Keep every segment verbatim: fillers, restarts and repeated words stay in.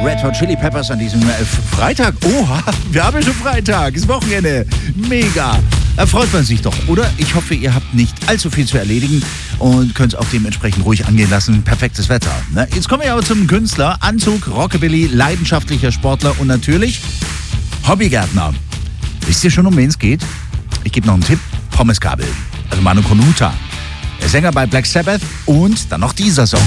Red Hot Chili Peppers an diesem äh, Freitag. Oha, wir haben ja schon Freitag, ist Wochenende. Mega. Da freut man sich doch, oder? Ich hoffe, ihr habt nicht allzu viel zu erledigen und könnt es auch dementsprechend ruhig angehen lassen. Perfektes Wetter. Ne? Jetzt kommen wir aber zum Künstler. Anzug, Rockabilly, leidenschaftlicher Sportler und natürlich Hobbygärtner. Wisst ihr schon, um wen es geht? Ich gebe noch einen Tipp. Pommesgabel, also Manu Konuta. Der Sänger bei Black Sabbath und dann noch dieser Song.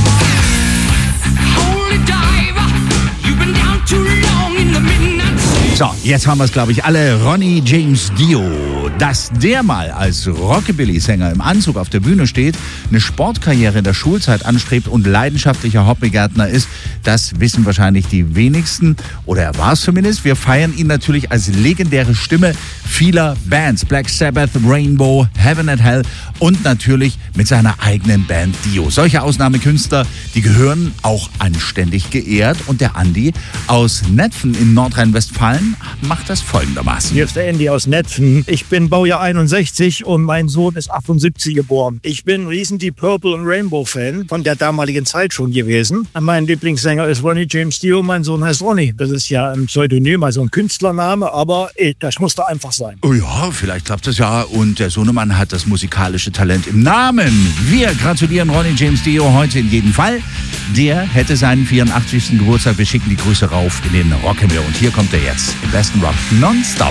So, jetzt haben wir es, glaube ich, alle. Ronnie James Dio. Dass der mal als Rockabilly-Sänger im Anzug auf der Bühne steht, eine Sportkarriere in der Schulzeit anstrebt und leidenschaftlicher Hobbygärtner ist, das wissen wahrscheinlich die wenigsten. Oder er war es zumindest. Wir feiern ihn natürlich als legendäre Stimme vieler Bands. Black Sabbath, Rainbow, Heaven and Hell und natürlich mit seiner eigenen Band Dio. Solche Ausnahmekünstler, die gehören auch anständig geehrt. Und der Andi aus Netphen in Nordrhein-Westfalen macht das folgendermaßen. Hier ist der Andy aus Netphen. Ich bin Baujahr einundsechzig und mein Sohn ist achtundsiebzig geboren. Ich bin ein riesen Deep Purple und Rainbow-Fan von der damaligen Zeit schon gewesen. Mein Lieblingssänger ist Ronnie James Dio, mein Sohn heißt Ronnie. Das ist ja ein Pseudonym, also ein Künstlername, aber ey, das muss da einfach sein. Oh ja, vielleicht klappt das ja. Und der Sohnemann hat das musikalische Talent im Namen. Wir gratulieren Ronnie James Dio heute in jedem Fall. Der hätte seinen vierundachtzigsten Geburtstag. Wir schicken die Grüße rauf in den Rockhimmel. Und hier kommt er jetzt im besten Rock nonstop.